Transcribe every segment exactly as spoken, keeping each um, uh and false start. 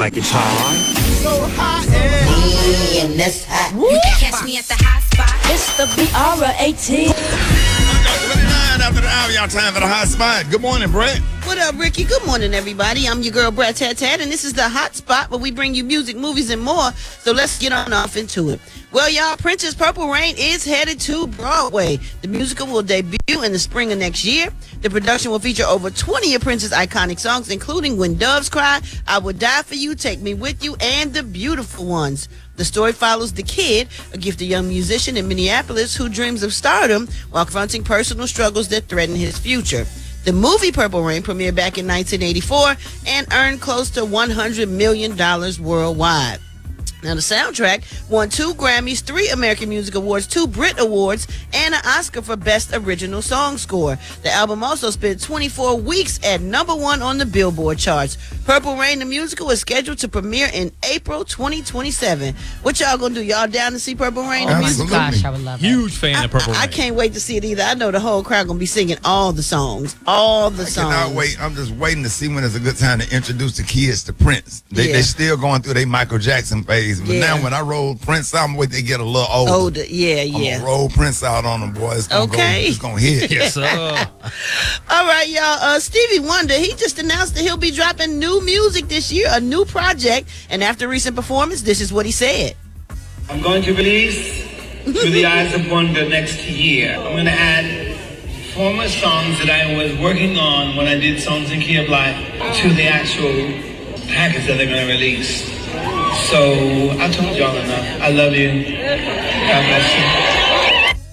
like it's hot. So hot and and that's hot. You can catch me at the hot spot. It's the B R eighteen. twenty-nine after the hour, y'all time for the hot spot. Good morning, Brett. What up, Ricky? Good morning, everybody. I'm your girl, Brett Tat Tat, and this is the Hot Spot where we bring you music, movies, and more. So let's get on off into it. Well, y'all, Prince's Purple Rain is headed to Broadway. The musical will debut in the spring of next year. The production will feature over twenty of Prince's iconic songs, including When Doves Cry, I Would Die For You, Take Me With You, and The Beautiful Ones. The story follows the kid, a gifted young musician in Minneapolis who dreams of stardom while confronting personal struggles that threaten his future. The movie Purple Rain premiered back in nineteen eighty-four and earned close to one hundred million dollars worldwide. Now, the soundtrack won two Grammys, three American Music Awards, two Brit Awards, and an Oscar for Best Original Song Score. The album also spent twenty-four weeks at number one on the Billboard charts. Purple Rain, the musical, is scheduled to premiere in April twenty twenty-seven. What y'all gonna do? Y'all down to see Purple Rain? Oh, the my musical? gosh, I would love it. Huge fan I, of Purple I, I Rain. can't wait to see it either. I know the whole crowd gonna be singing all the songs, all the I songs. cannot wait. I'm just waiting to see when it's a good time to introduce the kids to Prince. They Yeah. they still going through their Michael Jackson phase, but Yeah. now when I roll Prince out, I'm waiting they get a little older. Older, yeah, I'm yeah. gonna roll Prince out on them, boys. It's gonna Okay. go, it's gonna hit. Yes, sir. All right, y'all. Uh, Stevie Wonder, he just announced that he'll be dropping new music this year, a new project. And after recent performance, this is what he said. I'm going to release Through the Eyes of Wonder next year. I'm going to add former songs that I was working on when I did Songs in Key of Life to the actual package that they're going to release. So I told y'all enough. I love you. God bless you.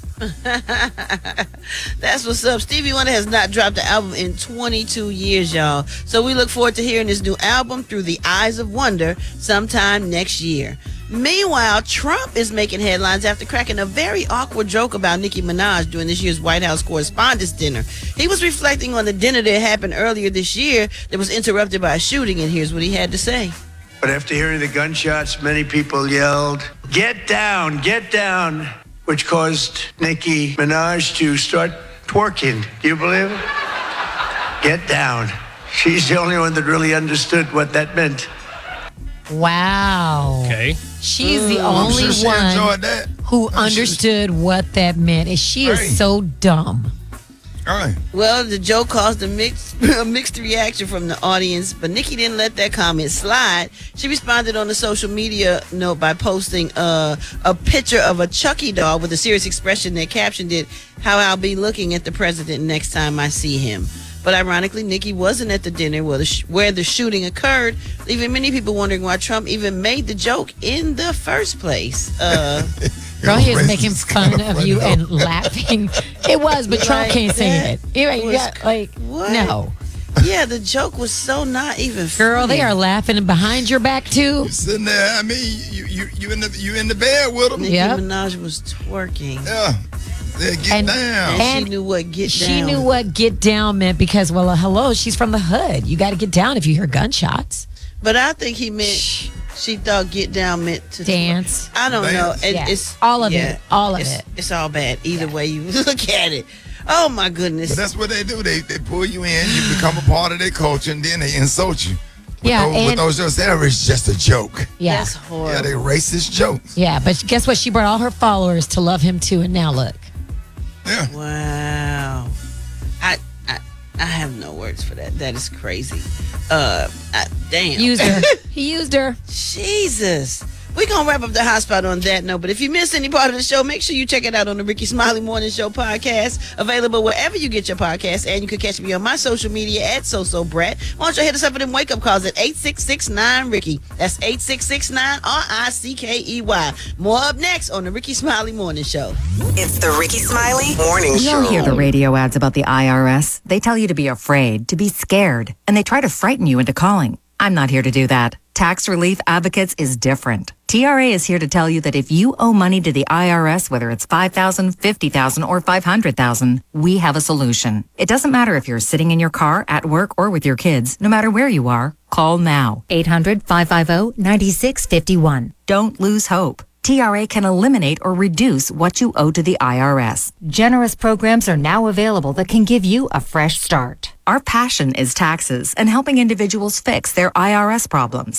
That's what's up. Stevie Wonder has not dropped an album in twenty-two years, y'all. So we look forward to hearing his new album, Through the Eyes of Wonder, sometime next year. Meanwhile, Trump is making headlines after cracking a very awkward joke about Nicki Minaj during this year's White House Correspondents' Dinner. He was reflecting on the dinner that happened earlier this year that was interrupted by a shooting, and here's what he had to say. But after hearing the gunshots, many people yelled, "Get down, get down," which caused Nicki Minaj to start twerking. Do you believe it? Get down. She's the only one that really understood what that meant. Wow. Okay. She's the I'm only sure she one enjoyed that. who I'm sure she- understood what that meant. And she Right. is so dumb. All right. Well, the joke caused a mixed, a mixed reaction from the audience, but Nicki didn't let that comment slide. She responded on the social media note by posting uh, a picture of a Chucky doll with a serious expression that captioned it, "How I'll be looking at the president next time I see him." But ironically, Nicki wasn't at the dinner where the, sh- where the shooting occurred, leaving many people wondering why Trump even made the joke in the first place. Uh, Girl, he was Racist making fun kind of of you funny. and laughing. It was, but Trump Like can't say that it. It right, was- yeah, like, what? no. yeah, the joke was so not even Girl, funny. they are laughing behind your back, too. You sitting there. I mean, you you you in the you in the bed with them. Nicki Yep. Minaj was twerking. Yeah. They get And- down. And, And she knew what get She down. knew what get down meant because, well, uh, hello, she's from the hood. You got to get down if you hear gunshots. But I think he meant she thought get down meant to Dance. I don't know. Dance. It, Yeah. It's All of yeah, it. All of it's, it. It's all bad. Either way you look at it. Oh my goodness. But that's what they do. They they pull you in. You become a part of their culture, and then they insult you. With Yeah, those, with and- those jokes, that was just a joke. Yeah. That's Yeah, horrible. they racist jokes. Yeah, but guess what? She brought all her followers to love him, too. And now look. Yeah. Wow. I, I I have no words for that. That is crazy. Uh, I, damn. Used her. He used her. Jesus. We're going to wrap up the hot spot on that note. But if you missed any part of the show, make sure you check it out on the Ricky Smiley Morning Show podcast. Available wherever you get your podcasts. And you can catch me on my social media at SoSoBrat. Why don't you hit us up with them wake up calls at eight six six nine Ricky. That's eight six six nine R I C K E Y. More up next on the Ricky Smiley Morning Show. It's the Ricky Smiley Morning Show. You'll hear the radio ads about the I R S. They tell you to be afraid, to be scared, and they try to frighten you into calling. I'm not here to do that. Tax Relief Advocates is different. T R A is here to tell you that if you owe money to the I R S, whether it's five thousand dollars, fifty thousand dollars, or five hundred thousand dollars, we have a solution. It doesn't matter if you're sitting in your car, at work, or with your kids. No matter where you are, call now. eight hundred, five five zero, nine six five one. Don't lose hope. T R A can eliminate or reduce what you owe to the I R S. Generous programs are now available that can give you a fresh start. Our passion is taxes and helping individuals fix their I R S problems.